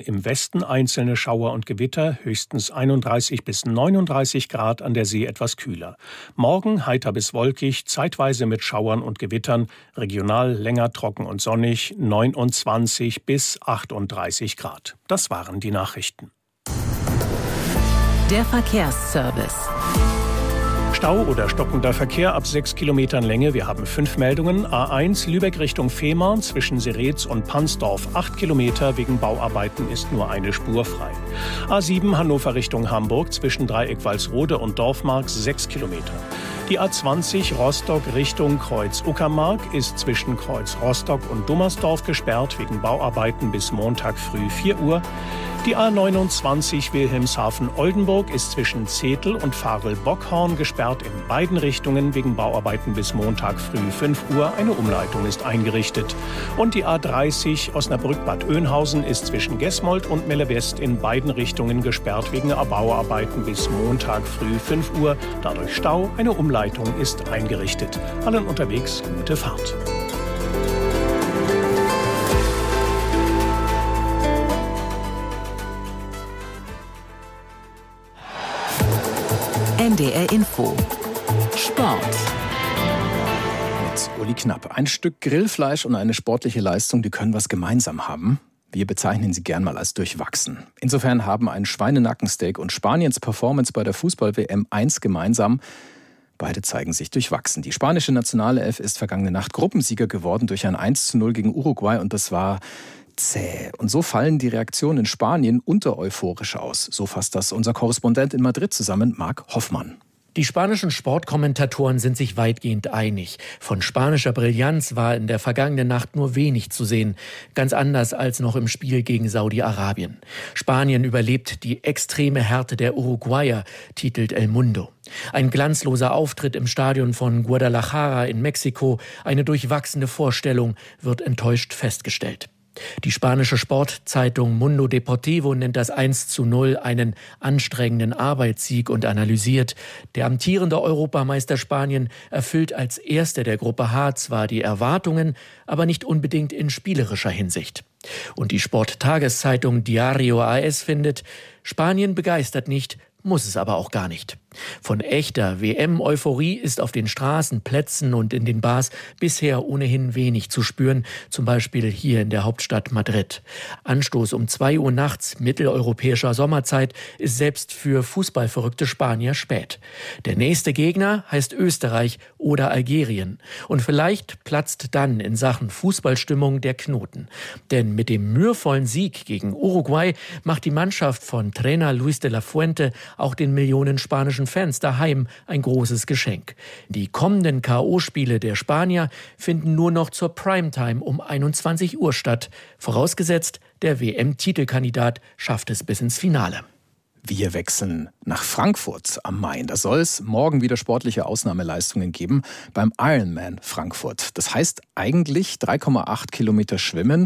im Westen einzelne Schauer und Gewitter, höchstens 31 bis 39 Grad, an der See etwas kühler. Morgen heiter bis wolkig, zeitweise mit Schauern und Gewittern, regional länger trocken und sonnig, 29 bis 38 Grad. Das waren die Nachrichten. Der Verkehrsservice. Stau oder stockender Verkehr ab 6 Kilometern Länge. Wir haben 5 Meldungen. A1 Lübeck Richtung Fehmarn zwischen Seretz und Pansdorf 8 Kilometer. Wegen Bauarbeiten ist nur eine Spur frei. A7 Hannover Richtung Hamburg zwischen Dreieck Walsrode und Dorfmark 6 Kilometer. Die A20 Rostock Richtung Kreuz Uckermark ist zwischen Kreuz Rostock und Dummersdorf gesperrt wegen Bauarbeiten bis Montag früh 4 Uhr. Die A29 Wilhelmshaven-Oldenburg ist zwischen Zetel und Varel-Bockhorn gesperrt in beiden Richtungen wegen Bauarbeiten bis Montag früh 5 Uhr. Eine Umleitung ist eingerichtet. Und die A30 Osnabrück-Bad Oeynhausen ist zwischen Gesmold und Melle West in beiden Richtungen gesperrt wegen Bauarbeiten bis Montag früh 5 Uhr. Dadurch Stau. Eine Umleitung ist eingerichtet. Allen unterwegs gute Fahrt. NDR Info. Sport. Mit Uli Knapp. Ein Stück Grillfleisch und eine sportliche Leistung, die können was gemeinsam haben. Wir bezeichnen sie gern mal als durchwachsen. Insofern haben ein Schweinenackensteak und Spaniens Performance bei der Fußball-WM eins gemeinsam. Beide zeigen sich durchwachsen. Die spanische Nationalelf ist vergangene Nacht Gruppensieger geworden durch ein 1:0 gegen Uruguay und das war zäh. Und so fallen die Reaktionen in Spanien untereuphorisch aus. So fasst das unser Korrespondent in Madrid zusammen, Marc Hoffmann. Die spanischen Sportkommentatoren sind sich weitgehend einig. Von spanischer Brillanz war in der vergangenen Nacht nur wenig zu sehen. Ganz anders als noch im Spiel gegen Saudi-Arabien. Spanien überlebt die extreme Härte der Uruguayer, titelt El Mundo. Ein glanzloser Auftritt im Stadion von Guadalajara in Mexiko, eine durchwachsene Vorstellung, wird enttäuscht festgestellt. Die spanische Sportzeitung Mundo Deportivo nennt das 1:0 einen anstrengenden Arbeitssieg und analysiert: Der amtierende Europameister Spanien erfüllt als Erster der Gruppe H zwar die Erwartungen, aber nicht unbedingt in spielerischer Hinsicht. Und die Sporttageszeitung Diario AS findet: Spanien begeistert nicht, muss es aber auch gar nicht. Von echter WM-Euphorie ist auf den Straßen, Plätzen und in den Bars bisher ohnehin wenig zu spüren, zum Beispiel hier in der Hauptstadt Madrid. Anstoß um 2 Uhr nachts mitteleuropäischer Sommerzeit ist selbst für fußballverrückte Spanier spät. Der nächste Gegner heißt Österreich oder Algerien. Und vielleicht platzt dann in Sachen Fußballstimmung der Knoten. Denn mit dem mühevollen Sieg gegen Uruguay macht die Mannschaft von Trainer Luis de la Fuente auch den Millionen spanischen Fans daheim ein großes Geschenk. Die kommenden K.O.-Spiele der Spanier finden nur noch zur Primetime um 21 Uhr statt. Vorausgesetzt, der WM-Titelkandidat schafft es bis ins Finale. Wir wechseln nach Frankfurt am Main. Da soll es morgen wieder sportliche Ausnahmeleistungen geben beim Ironman Frankfurt. Das heißt eigentlich 3,8 Kilometer Schwimmen,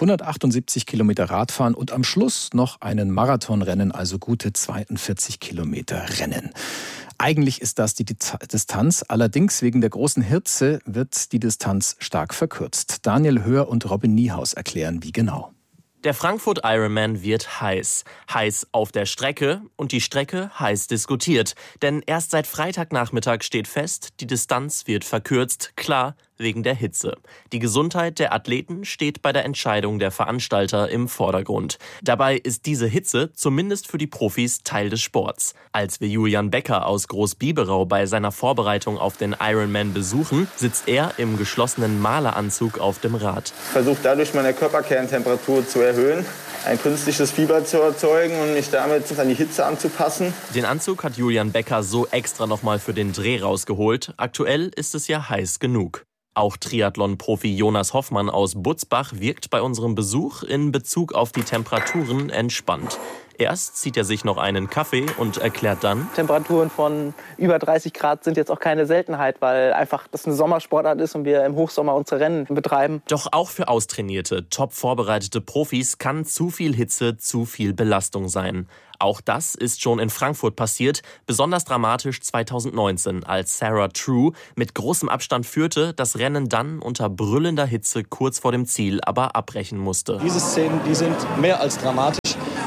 178 Kilometer Radfahren und am Schluss noch einen Marathonrennen, also gute 42 Kilometer Rennen. Eigentlich ist das die Distanz, allerdings wegen der großen Hitze wird die Distanz stark verkürzt. Daniel Höhr und Robin Niehaus erklären, wie genau. Der Frankfurt Ironman wird heiß. Heiß auf der Strecke und die Strecke heiß diskutiert. Denn erst seit Freitagnachmittag steht fest, die Distanz wird verkürzt, klar, wegen der Hitze. Die Gesundheit der Athleten steht bei der Entscheidung der Veranstalter im Vordergrund. Dabei ist diese Hitze zumindest für die Profis Teil des Sports. Als wir Julian Becker aus Großbiberau bei seiner Vorbereitung auf den Ironman besuchen, sitzt er im geschlossenen Maleranzug auf dem Rad. Ich versuche dadurch meine Körperkerntemperatur zu erhöhen, ein künstliches Fieber zu erzeugen und mich damit an die Hitze anzupassen. Den Anzug hat Julian Becker so extra nochmal für den Dreh rausgeholt. Aktuell ist es ja heiß genug. Auch Triathlon-Profi Jonas Hoffmann aus Butzbach wirkt bei unserem Besuch in Bezug auf die Temperaturen entspannt. Erst zieht er sich noch einen Kaffee und erklärt dann: Temperaturen von über 30 Grad sind jetzt auch keine Seltenheit, weil einfach das eine Sommersportart ist und wir im Hochsommer unsere Rennen betreiben. Doch auch für austrainierte, top vorbereitete Profis kann zu viel Hitze zu viel Belastung sein. Auch das ist schon in Frankfurt passiert, besonders dramatisch 2019, als Sarah True mit großem Abstand führte, das Rennen dann unter brüllender Hitze kurz vor dem Ziel aber abbrechen musste. Diese Szenen, die sind mehr als dramatisch.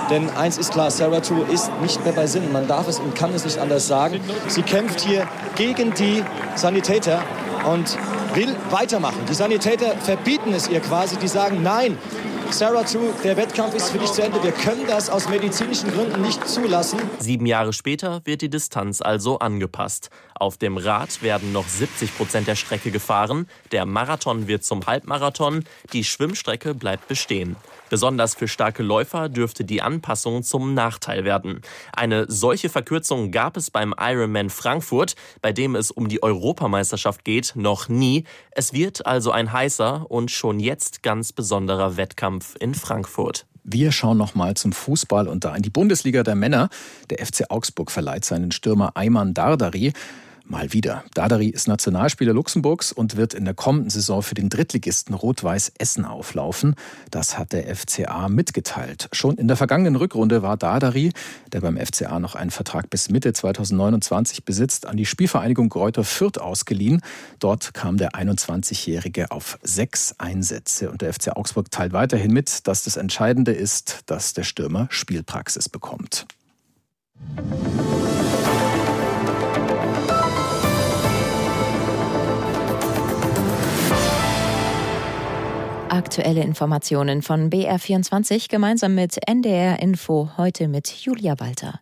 Denn eins ist klar, Sarah True ist nicht mehr bei Sinnen. Man darf es und kann es nicht anders sagen. Sie kämpft hier gegen die Sanitäter und will weitermachen. Die Sanitäter verbieten es ihr quasi. Die sagen, nein, Sarah True, der Wettkampf ist für dich zu Ende. Wir können das aus medizinischen Gründen nicht zulassen. 7 Jahre später wird die Distanz also angepasst. Auf dem Rad werden noch 70% der Strecke gefahren. Der Marathon wird zum Halbmarathon. Die Schwimmstrecke bleibt bestehen. Besonders für starke Läufer dürfte die Anpassung zum Nachteil werden. Eine solche Verkürzung gab es beim Ironman Frankfurt, bei dem es um die Europameisterschaft geht, noch nie. Es wird also ein heißer und schon jetzt ganz besonderer Wettkampf in Frankfurt. Wir schauen noch mal zum Fußball und da in die Bundesliga der Männer. Der FC Augsburg verleiht seinen Stürmer Ayman Dardari mal wieder. Dardari ist Nationalspieler Luxemburgs und wird in der kommenden Saison für den Drittligisten Rot-Weiß Essen auflaufen. Das hat der FCA mitgeteilt. Schon in der vergangenen Rückrunde war Dardari, der beim FCA noch einen Vertrag bis Mitte 2029 besitzt, an die Spielvereinigung Greuther Fürth ausgeliehen. Dort kam der 21-Jährige auf 6 Einsätze. Und der FC Augsburg teilt weiterhin mit, dass das Entscheidende ist, dass der Stürmer Spielpraxis bekommt. Aktuelle Informationen von BR24 gemeinsam mit NDR Info, heute mit Julia Walter.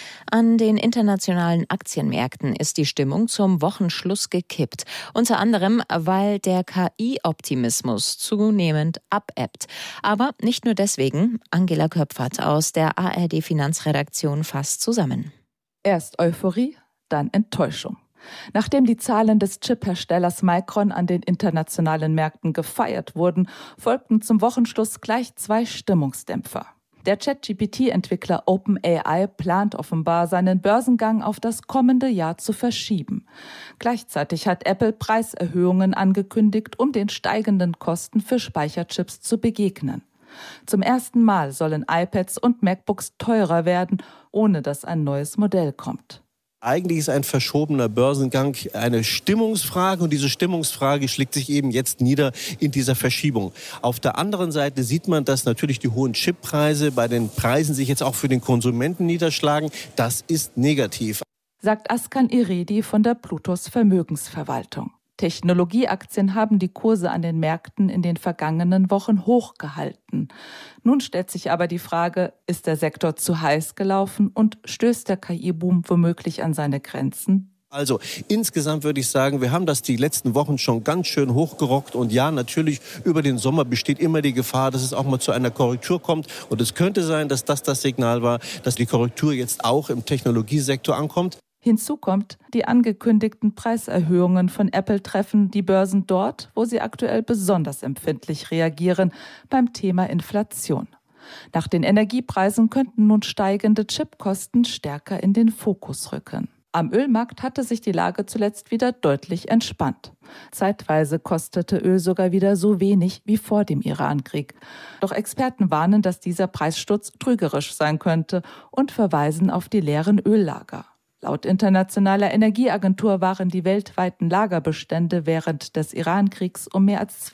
An den internationalen Aktienmärkten ist die Stimmung zum Wochenschluss gekippt. Unter anderem, weil der KI-Optimismus zunehmend abebbt. Aber nicht nur deswegen. Angela Köpfert aus der ARD-Finanzredaktion fasst zusammen. Erst Euphorie, dann Enttäuschung. Nachdem die Zahlen des Chip-Herstellers Micron an den internationalen Märkten gefeiert wurden, folgten zum Wochenschluss gleich 2 Stimmungsdämpfer. Der ChatGPT-Entwickler OpenAI plant offenbar, seinen Börsengang auf das kommende Jahr zu verschieben. Gleichzeitig hat Apple Preiserhöhungen angekündigt, um den steigenden Kosten für Speicherchips zu begegnen. Zum ersten Mal sollen iPads und MacBooks teurer werden, ohne dass ein neues Modell kommt. Eigentlich ist ein verschobener Börsengang eine Stimmungsfrage und diese Stimmungsfrage schlägt sich eben jetzt nieder in dieser Verschiebung. Auf der anderen Seite sieht man, dass natürlich die hohen Chippreise bei den Preisen sich jetzt auch für den Konsumenten niederschlagen. Das ist negativ. Sagt Askan Iredi von der Plutos Vermögensverwaltung. Technologieaktien haben die Kurse an den Märkten in den vergangenen Wochen hochgehalten. Nun stellt sich aber die Frage, ist der Sektor zu heiß gelaufen und stößt der KI-Boom womöglich an seine Grenzen? Also insgesamt würde ich sagen, wir haben das die letzten Wochen schon ganz schön hochgerockt. Und ja, natürlich über den Sommer besteht immer die Gefahr, dass es auch mal zu einer Korrektur kommt. Und es könnte sein, dass das Signal war, dass die Korrektur jetzt auch im Technologiesektor ankommt. Hinzu kommt, die angekündigten Preiserhöhungen von Apple treffen die Börsen dort, wo sie aktuell besonders empfindlich reagieren, beim Thema Inflation. Nach den Energiepreisen könnten nun steigende Chipkosten stärker in den Fokus rücken. Am Ölmarkt hatte sich die Lage zuletzt wieder deutlich entspannt. Zeitweise kostete Öl sogar wieder so wenig wie vor dem Irankrieg. Doch Experten warnen, dass dieser Preissturz trügerisch sein könnte und verweisen auf die leeren Öllager. Laut Internationaler Energieagentur waren die weltweiten Lagerbestände während des Irankriegs um mehr als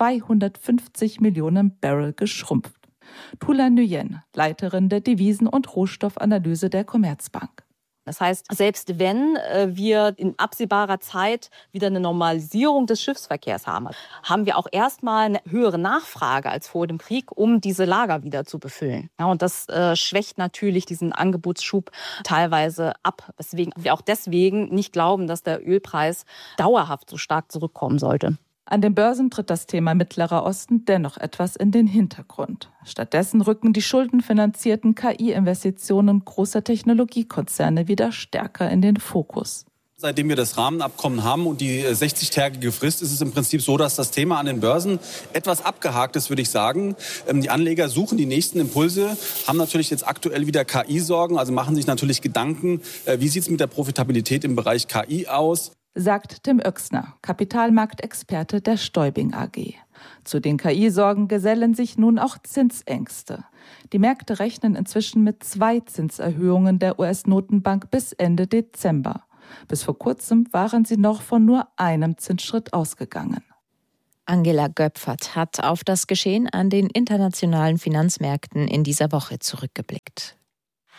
250 Millionen Barrel geschrumpft. Tula Nguyen, Leiterin der Devisen- und Rohstoffanalyse der Commerzbank. Das heißt, selbst wenn wir in absehbarer Zeit wieder eine Normalisierung des Schiffsverkehrs haben, haben wir auch erstmal eine höhere Nachfrage als vor dem Krieg, um diese Lager wieder zu befüllen. Ja, und das schwächt natürlich diesen Angebotsschub teilweise ab, weswegen wir auch deswegen nicht glauben, dass der Ölpreis dauerhaft so stark zurückkommen sollte. An den Börsen tritt das Thema Mittlerer Osten dennoch etwas in den Hintergrund. Stattdessen rücken die schuldenfinanzierten KI-Investitionen großer Technologiekonzerne wieder stärker in den Fokus. Seitdem wir das Rahmenabkommen haben und die 60-tägige Frist, ist es im Prinzip so, dass das Thema an den Börsen etwas abgehakt ist, würde ich sagen. Die Anleger suchen die nächsten Impulse, haben natürlich jetzt aktuell wieder KI-Sorgen, also machen sich natürlich Gedanken, wie sieht es mit der Profitabilität im Bereich KI aus. Sagt Tim Oechsner, Kapitalmarktexperte der Stäubing AG. Zu den KI-Sorgen gesellen sich nun auch Zinsängste. Die Märkte rechnen inzwischen mit 2 Zinserhöhungen der US-Notenbank bis Ende Dezember. Bis vor kurzem waren sie noch von nur einem Zinsschritt ausgegangen. Angela Köpfert hat auf das Geschehen an den internationalen Finanzmärkten in dieser Woche zurückgeblickt.